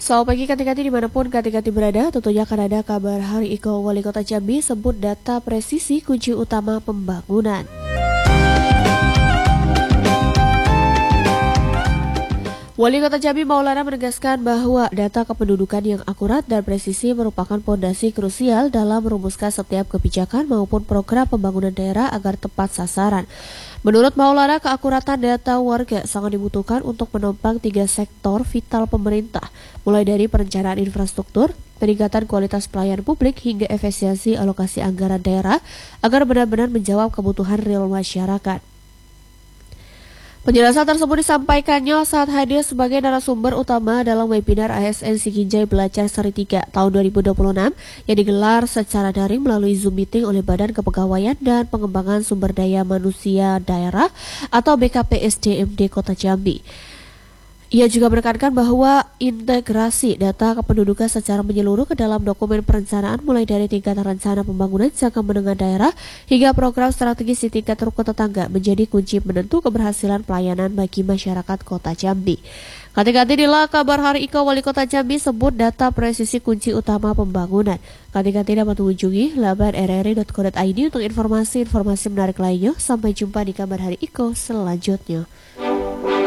Selamat pagi Kati-Kati dimanapun Kati-Kati berada, tentunya akan ada kabar hari Iko Wali Kota Jambi sebut data presisi kunci utama pembangunan. Wali Kota Jambi Maulana menegaskan bahwa data kependudukan yang akurat dan presisi merupakan fondasi krusial dalam merumuskan setiap kebijakan maupun program pembangunan daerah agar tepat sasaran. Menurut Maulana, keakuratan data warga sangat dibutuhkan untuk menopang 3 sektor vital pemerintah, mulai dari perencanaan infrastruktur, peningkatan kualitas pelayanan publik hingga efisiensi alokasi anggaran daerah agar benar-benar menjawab kebutuhan real masyarakat. Penjelasan tersebut disampaikannya saat hadir sebagai narasumber utama dalam webinar ASN Sikinjai Belajar Seri 3 tahun 2026 yang digelar secara daring melalui Zoom Meeting oleh Badan Kepegawaian dan Pengembangan Sumber Daya Manusia Daerah atau BKPSDMD Kota Jambi. Ia juga menekankan bahwa integrasi data kependudukan secara menyeluruh ke dalam dokumen perencanaan mulai dari tingkat rencana pembangunan jangka menengah daerah hingga program strategis di tingkat rukun tetangga menjadi kunci penentu keberhasilan pelayanan bagi masyarakat Kota Jambi. Kati-kati inilah kabar hari Iko Wali Kota Jambi sebut data presisi kunci utama pembangunan. Kati-kati dapat mengunjungi laman rri.co.id untuk informasi-informasi menarik lainnya. Sampai jumpa di kabar hari Iko selanjutnya.